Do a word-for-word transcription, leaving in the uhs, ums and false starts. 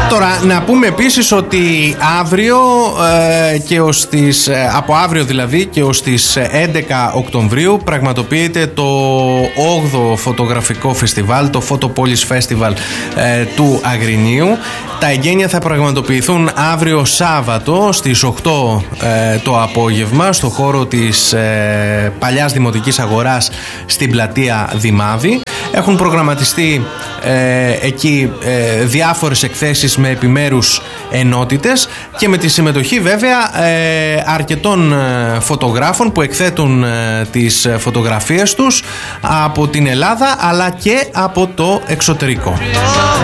Τώρα να πούμε επίσης ότι αύριο ε, και ως τις, ε, από αύριο δηλαδή και ως τις έντεκα Οκτωβρίου πραγματοποιείται το όγδοο φωτογραφικό φεστιβάλ, το Photopolis Festival ε, του Αγρινίου. Τα εγγένεια θα πραγματοποιηθούν αύριο Σάββατο στις οκτώ ε, το απόγευμα στο χώρο της ε, παλιάς Δημοτικής Αγοράς στην πλατεία Δημάδη. Έχουν προγραμματιστεί ε, εκεί ε, διάφορες εκθέσεις με επιμέρους ενότητες και με τη συμμετοχή βέβαια ε, αρκετών ε, φωτογράφων που εκθέτουν ε, τις φωτογραφίες τους από την Ελλάδα αλλά και από το εξωτερικό.